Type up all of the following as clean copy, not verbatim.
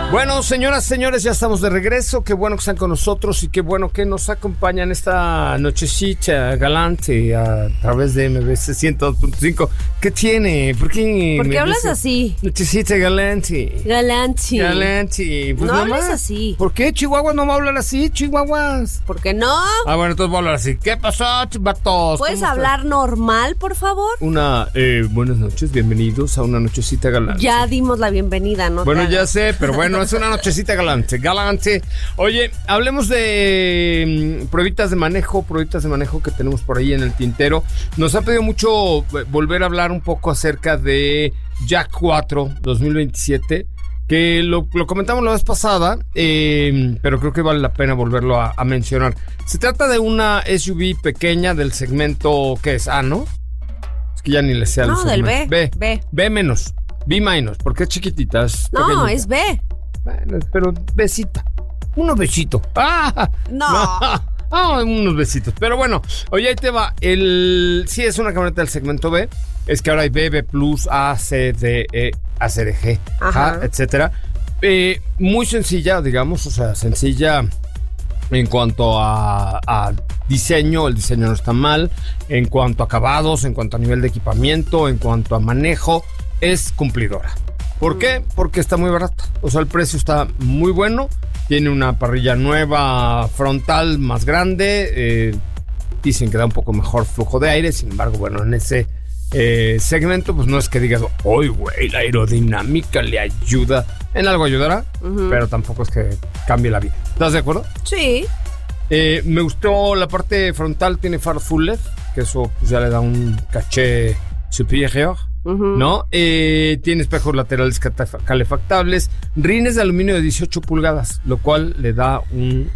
Bueno, señoras, señores, ya estamos de regreso. Qué bueno que están con nosotros y qué bueno que nos acompañan esta nochecita galante a través de MBC 102.5. ¿Qué tiene? ¿Por qué hablas así? Nochecita galante. Galante. Pues no hables así. ¿Por qué, Chihuahua? No va a hablar así, Chihuahuas. ¿Por qué no? Ah, bueno, entonces voy a hablar así. ¿Qué pasó, chivatos? ¿Puedes hablar normal, por favor? Buenas noches, bienvenidos a una nochecita galante. Ya dimos la bienvenida, ¿no? Bueno, ya sé, pero bueno, es una nochecita galante. Oye, hablemos de pruebitas de manejo que tenemos por ahí en el tintero. Nos ha pedido mucho volver a hablar un poco acerca de Jack 4 2027, que lo comentamos la vez pasada, pero creo que vale la pena volverlo a mencionar. Se trata de una SUV pequeña del segmento, ¿qué es? A, ¿no? Es que ya ni le sé al segmento. Del B. B menos. B minus, porque es chiquitita. No, pequeñita. es B. Bueno, pero besita. Unos besitos. Unos besitos. Pero bueno, oye, ahí te va. Sí, es una camioneta del segmento B. Es que ahora hay B, B+, A, C, D, E, A, C, D, G, J, etcétera. Muy sencilla, digamos, o sea, sencilla en cuanto a diseño. El diseño no está mal. En cuanto a acabados, en cuanto a nivel de equipamiento, en cuanto a manejo, es cumplidora. ¿Por qué? Porque está muy barata. O sea, el precio está muy bueno. Tiene una parrilla nueva frontal más grande. Dicen que da un poco mejor flujo de aire. Sin embargo, bueno, en ese segmento, pues no es que digas, ¡ay, güey! La aerodinámica le ayuda. En algo ayudará, pero tampoco es que cambie la vida. ¿Estás de acuerdo? Sí. Me gustó la parte frontal. Tiene faro full LED, que eso pues, ya le da un caché superior. ¿No? Tiene espejos laterales calefactables, rines de aluminio de 18 pulgadas, lo cual le da un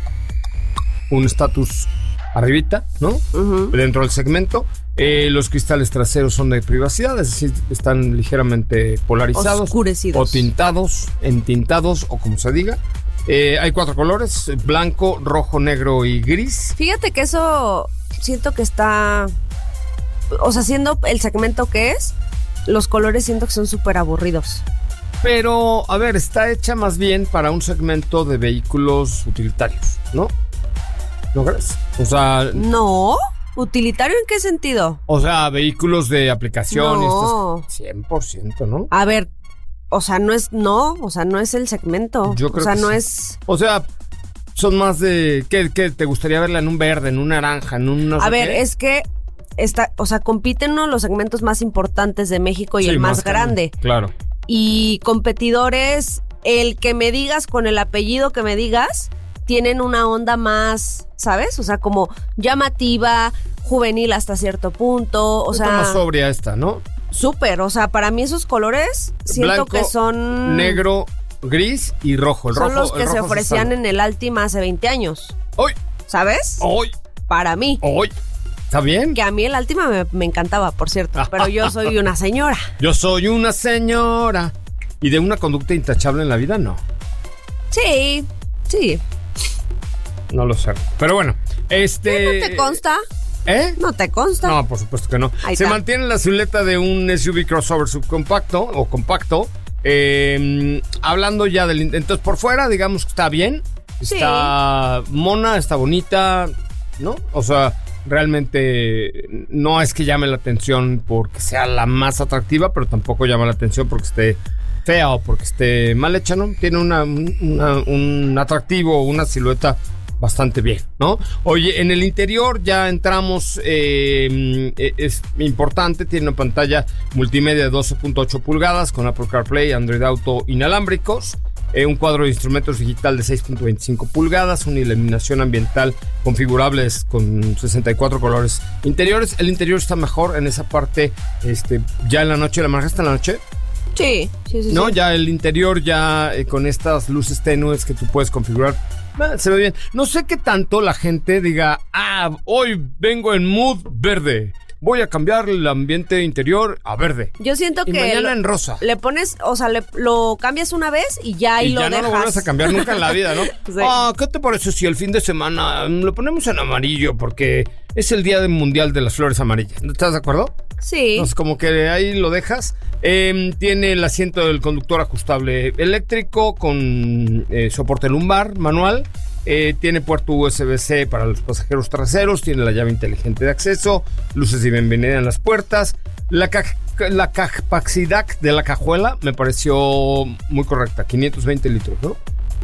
estatus arribita, ¿no? Dentro del segmento. Los cristales traseros son de privacidad, es decir, están ligeramente polarizados, oscurecidos, o entintados, o como se diga. Hay 4 colores: blanco, rojo, negro y gris. Fíjate que eso siento que está... O sea, siendo el segmento que es, los colores siento que son súper aburridos. Pero, a ver, está hecha más bien para un segmento de vehículos utilitarios, ¿no? ¿No crees? O sea... No, ¿utilitario en qué sentido? O sea, vehículos de aplicación. No. 100%, ¿no? A ver, o sea, no es el segmento. Yo creo que no sí. Es... O sea, son más de... ¿Qué te gustaría verla en un verde, en un naranja, en un no sé A ver, qué? es que... compiten uno de los segmentos más importantes de México y sí, el más grande. Claro. Y competidores, el que me digas con el apellido que me digas, tienen una onda más, ¿sabes? O sea, como llamativa, juvenil hasta cierto punto. Está más sobria esta, ¿no? Súper, o sea, para mí esos colores siento blanco, que son... negro, gris y rojo. Son los que se ofrecían en el Altima hace 20 años. ¡Hoy! ¿Sabes? ¡Hoy! Para mí. ¡Hoy! ¿Está bien? Que a mí el Altima me encantaba, por cierto. Pero yo soy una señora. Yo soy una señora. ¿Y de una conducta intachable en la vida? No. Sí. No lo sé. Pero bueno, ¿No te consta? ¿No te consta? No, por supuesto que no. Ahí Se está. mantiene la silueta de un SUV crossover subcompacto o compacto. Hablando ya del... Entonces, por fuera, digamos que está bien. Está mona, está bonita, ¿no? O sea... Realmente no es que llame la atención porque sea la más atractiva, pero tampoco llama la atención porque esté fea o porque esté mal hecha, ¿no? Tiene un atractivo, una silueta bastante bien, ¿no? Oye, en el interior ya entramos, es importante, tiene una pantalla multimedia de 12.8 pulgadas con Apple CarPlay, Android Auto inalámbricos. Un cuadro de instrumentos digital de 6.25 pulgadas, una iluminación ambiental configurable con 64 colores interiores. El interior está mejor en esa parte, ya en la noche. ¿La manejaste en la noche? Sí. No, ya el interior con estas luces tenues que tú puedes configurar, se ve bien. No sé qué tanto la gente diga, hoy vengo en mood verde. voy a cambiar el ambiente interior a verde. Yo siento Y que mañana en rosa. le pones, o sea, lo cambias una vez y ya ahí Y lo ya dejas. no lo vuelves a cambiar nunca en la vida, ¿no? Sí. ¿Qué te parece si el fin de semana lo ponemos en amarillo? Porque es el día mundial de las flores amarillas. ¿Estás de acuerdo? Sí. Entonces, como que ahí lo dejas. Tiene el asiento del conductor ajustable eléctrico con soporte lumbar manual. Tiene puerto USB-C para los pasajeros traseros. Tiene la llave inteligente de acceso. Luces de bienvenida en las puertas. La capacidad de la cajuela me pareció muy correcta. 520 litros, ¿no?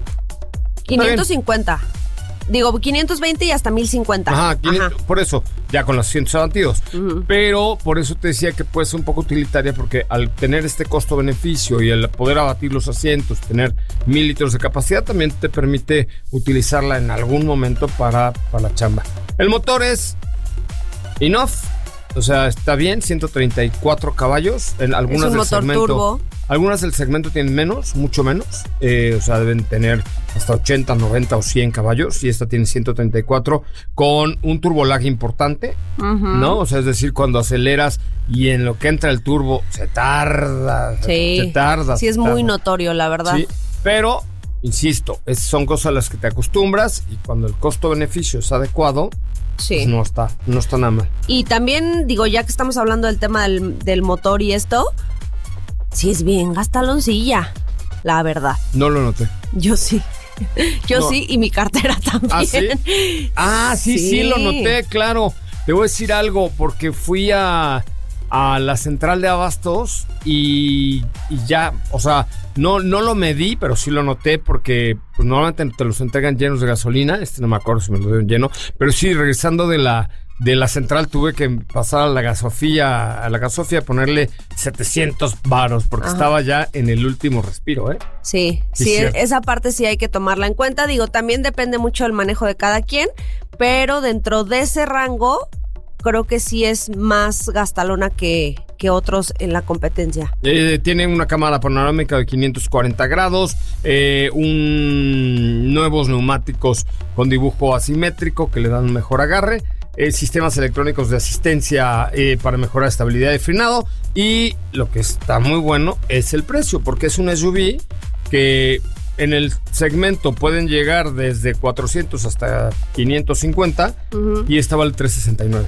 550. Digo, 520 y hasta 1050. Ajá, 500, por eso, ya con los asientos abatidos. Pero por eso te decía que puede ser un poco utilitaria, porque al tener este costo-beneficio y el poder abatir los asientos, tener 1000 litros de capacidad, también te permite utilizarla en algún momento para la chamba. El motor es enough, o sea, está bien, 134 caballos. En algunas es un del motor segmento, turbo. Algunas del segmento tienen menos, mucho menos. O sea, deben tener hasta 80, 90 o 100 caballos. Y esta tiene 134 con un turbolag importante, ¿no? O sea, es decir, cuando aceleras y en lo que entra el turbo se tarda. Sí. Se tarda. Sí, es muy notorio, la verdad. Sí, pero, insisto, son cosas a las que te acostumbras y cuando el costo-beneficio es adecuado, Sí. pues no está nada mal. Y también, digo, ya que estamos hablando del tema del motor y esto, sí es bien gastaloncilla, la verdad. No lo noté. Yo sí. Yo No. sí, y mi cartera también. ¿Ah, sí? Sí, lo noté, claro. Te voy a decir algo, porque fui a la central de abastos y ya, o sea, no lo medí, pero sí lo noté porque pues, normalmente te los entregan llenos de gasolina. No me acuerdo si me lo dieron lleno, pero sí, regresando de la central tuve que pasar a la gasofía, ponerle 700 varos porque estaba ya en el último respiro, ¿eh? Sí, esa parte sí hay que tomarla en cuenta. Digo, también depende mucho del manejo de cada quien, pero dentro de ese rango creo que sí es más gastalona que otros en la competencia. Tiene una cámara panorámica de 540 grados, nuevos neumáticos con dibujo asimétrico que le dan un mejor agarre, sistemas electrónicos de asistencia para mejorar estabilidad de frenado, y lo que está muy bueno es el precio, porque es un SUV que en el segmento pueden llegar desde 400 hasta 550 y esta vale 369.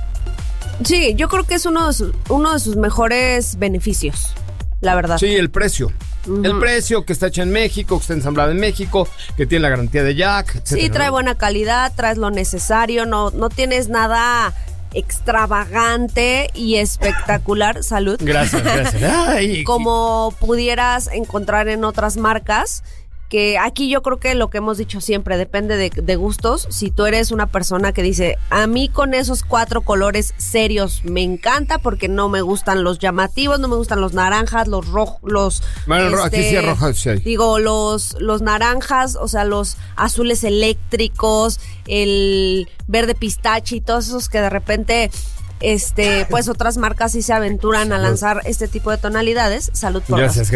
Sí, yo creo que es uno de sus mejores beneficios, la verdad. Sí, el precio. El precio, que está hecho en México, que está ensamblado en México, que tiene la garantía de Jack, etcétera. Sí, trae buena calidad, traes lo necesario, no tienes nada extravagante y espectacular. Salud. Gracias. Ay, como pudieras encontrar en otras marcas, que aquí yo creo que lo que hemos dicho siempre depende de gustos. Si tú eres una persona que dice, a mí con esos 4 colores serios me encanta porque no me gustan los llamativos, no me gustan los naranjas, los rojos, bueno, aquí sí es roja, sí hay. Digo, los naranjas, o sea, los azules eléctricos, el verde pistache y todos esos que de repente pues otras marcas sí se aventuran a lanzar este tipo de tonalidades. Salud por Gracias.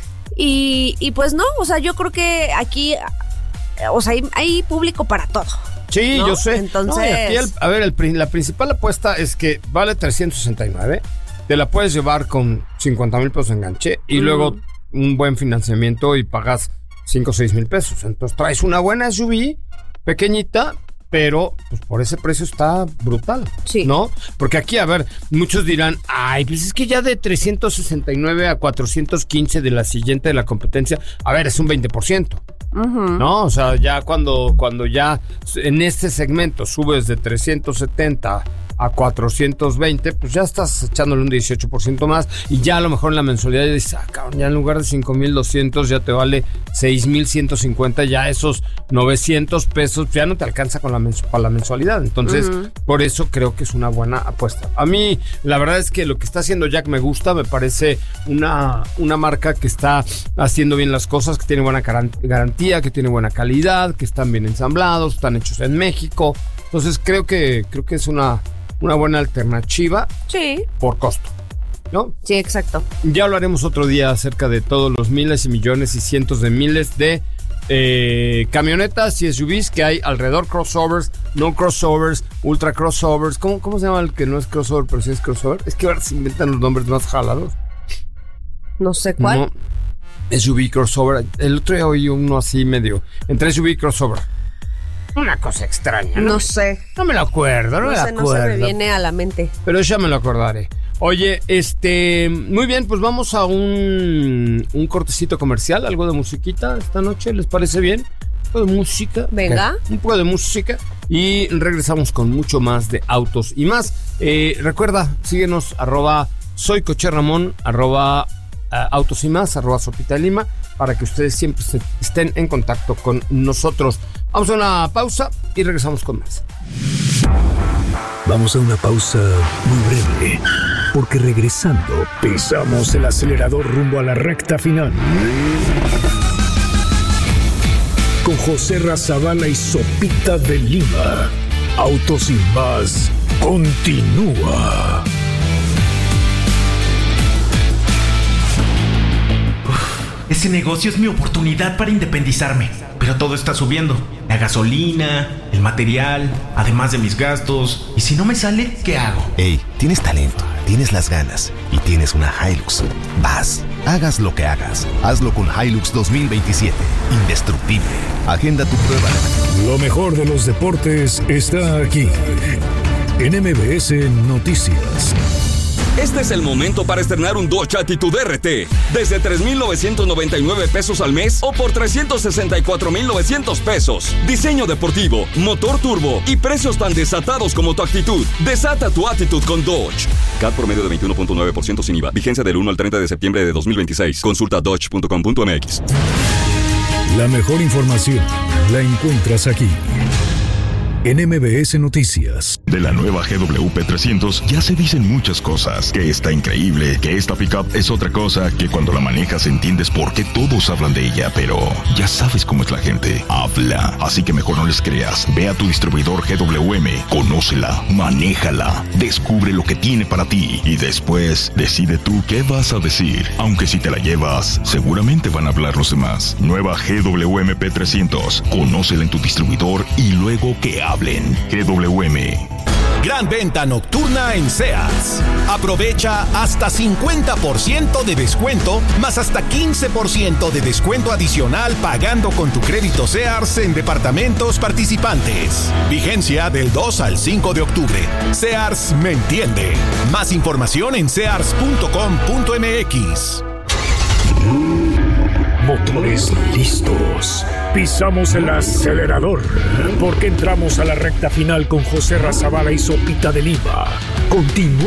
Y pues no, o sea, yo creo que aquí, o sea, hay público para todo. Sí, ¿no? yo sé. Entonces, No, aquí la principal apuesta es que vale 369. Te la puedes llevar con 50,000 pesos de enganche y luego un buen financiamiento y pagas 5 o 6 mil pesos. Entonces traes una buena SUV pequeñita, pero pues por ese precio está brutal, sí. ¿no? Porque aquí, a ver, muchos dirán, ay, pues es que ya de 369 a 415 de la siguiente de la competencia, a ver, es un 20%, ¿no? O sea, ya cuando ya en este segmento subes de 370 a 420, pues ya estás echándole un 18% más y ya a lo mejor en la mensualidad ya dices, cabrón, ya en lugar de 5,200 ya te vale 6,150, ya esos 900 pesos ya no te alcanza para la mensualidad. Entonces, por eso creo que es una buena apuesta. A mí, la verdad es que lo que está haciendo Jack me gusta, me parece una marca que está haciendo bien las cosas, que tiene buena garantía, que tiene buena calidad, que están bien ensamblados, están hechos en México. Entonces, creo que es una buena alternativa, sí, por costo, ¿no? Sí, exacto. Ya hablaremos otro día acerca de todos los miles y millones y cientos de miles de camionetas y SUVs que hay alrededor, crossovers, no crossovers, ultra crossovers. ¿Cómo se llama el que no es crossover, pero sí es crossover? Es que ahora se inventan los nombres más jalados. No sé cuál. No, SUV crossover. El otro día oí uno así medio entre SUV y crossover. Una cosa extraña. No sé. No me lo acuerdo, no se me viene a la mente. Pero ya me lo acordaré. Oye, muy bien, pues vamos a un cortecito comercial, algo de musiquita esta noche, ¿les parece bien? Un poco de música. Venga. Un poco de música y regresamos con mucho más de autos y más. Recuerda, síguenos, @soycocherramón, @autos y más, @sopita de lima, para que ustedes siempre estén en contacto con nosotros. Vamos a una pausa y regresamos con más. Vamos a una pausa muy breve, porque regresando pisamos el acelerador rumbo a la recta final. Con José Razabala y Sopita de Lima. Autos y más continúa. Ese negocio es mi oportunidad para independizarme. Pero todo está subiendo. La gasolina, el material, además de mis gastos. ¿Y si no me sale, qué hago? Hey, tienes talento, tienes las ganas y tienes una Hilux. Hagas lo que hagas, hazlo con Hilux 2027. Indestructible. Agenda tu prueba. Lo mejor de los deportes está aquí. En MBS Noticias. Este es el momento para estrenar un Dodge Attitude RT desde 3,999 pesos al mes o por 364,900 pesos. Diseño deportivo, motor turbo y precios tan desatados como tu actitud. Desata tu Attitude con Dodge. CAT promedio de 21.9% sin IVA. Vigencia del 1 al 30 de septiembre de 2026. Consulta dodge.com.mx. La mejor información la encuentras aquí. En MBS Noticias. De la nueva GWP 300 ya se dicen muchas cosas. Que está increíble, que esta pickup es otra cosa, que cuando la manejas entiendes por qué todos hablan de ella, pero ya sabes cómo es la gente. Habla, así que mejor no les creas. Ve a tu distribuidor GWM, conócela, manéjala, descubre lo que tiene para ti y después decide tú qué vas a decir. Aunque si te la llevas, seguramente van a hablar los demás. Nueva GWM 300. Conócela en tu distribuidor y luego que hablen. GWM. Gran venta nocturna en Sears. Aprovecha hasta 50% de descuento, más hasta 15% de descuento adicional pagando con tu crédito Sears en departamentos participantes. Vigencia del 2 al 5 de octubre. Sears me entiende. Más información en sears.com.mx. Motores listos. Pisamos el acelerador porque entramos a la recta final con José Razabala y Sopita de Lima. Continúa.